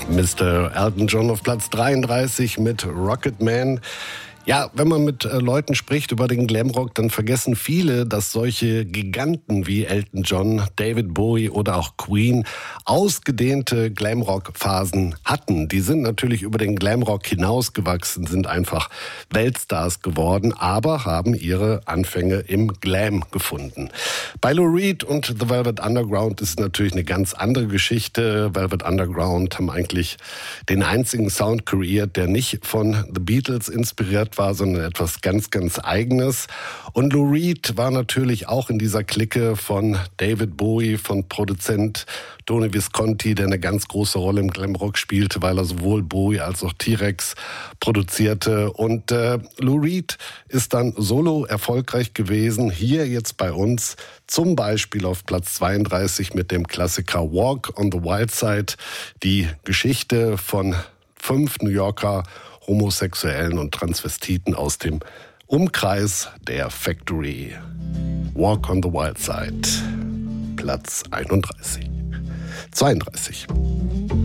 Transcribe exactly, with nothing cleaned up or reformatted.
Mister Elton John auf Platz dreiunddreißig mit Rocket Man. Ja, wenn man mit äh, Leuten spricht über den Glamrock, dann vergessen viele, dass solche Giganten wie Elton John, David Bowie oder auch Queen ausgedehnte Glamrock-Phasen hatten. Die sind natürlich über den Glamrock hinausgewachsen, sind einfach Weltstars geworden, aber haben ihre Anfänge im Glam gefunden. Bei Lou Reed und The Velvet Underground ist natürlich eine ganz andere Geschichte. Velvet Underground haben eigentlich den einzigen Sound kreiert, der nicht von The Beatles inspiriert war, sondern etwas ganz, ganz Eigenes. Und Lou Reed war natürlich auch in dieser Clique von David Bowie, von Produzent Tony Visconti, der eine ganz große Rolle im Glamrock spielte, weil er sowohl Bowie als auch T-Rex produzierte. Und äh, Lou Reed ist dann solo erfolgreich gewesen, hier jetzt bei uns, zum Beispiel auf Platz zweiunddreißig mit dem Klassiker Walk on the Wild Side, die Geschichte von fünf New Yorker Homosexuellen und Transvestiten aus dem Umkreis der Factory. Walk on the Wild Side, Platz einunddreißig. zweiunddreißig.